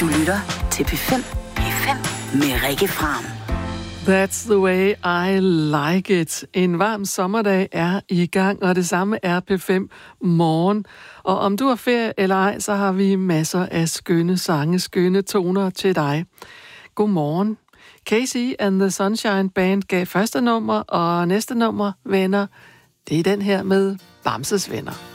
Du lytter til P5. P5 med Rikke Fram. That's the way I like it. En varm sommerdag er i gang, og det samme er P5 Morgen. Og om du har ferie eller ej, så har vi masser af skønne sange, skønne toner til dig. Godmorgen. Casey and the Sunshine Band gav første nummer, og næste nummer, venner, det er den her med Bamses Venner.